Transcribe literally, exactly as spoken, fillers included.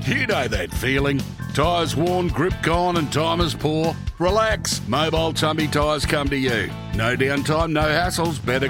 You know that feeling. Tyres worn, grip gone and time is poor. Relax. Mobile Tumby Tyres come to you. No downtime, no hassles, better